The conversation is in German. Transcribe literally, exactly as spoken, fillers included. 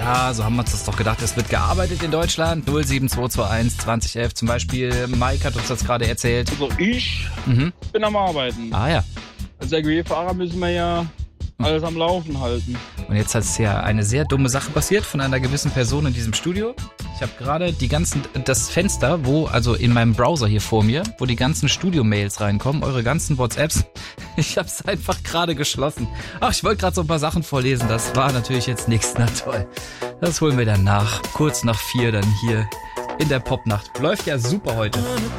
Ja, so haben wir uns das doch gedacht. Es wird gearbeitet in Deutschland. null sieben zwei zwei eins zwanzig elf zum Beispiel. Mike hat uns das gerade erzählt. Also ich Mhm. bin am Arbeiten. Ah ja. Als Segway-Fahrer müssen wir ja alles am Laufen halten. Und jetzt hat es ja eine sehr dumme Sache passiert von einer gewissen Person in diesem Studio. Ich habe gerade die ganzen, das Fenster, wo, also in meinem Browser hier vor mir, wo die ganzen Studio-Mails reinkommen, eure ganzen WhatsApps, ich habe es einfach gerade geschlossen. Ach, ich wollte gerade so ein paar Sachen vorlesen, das war natürlich jetzt nichts, na toll. Das holen wir dann nach, kurz nach vier dann hier in der Popnacht. Läuft ja super heute.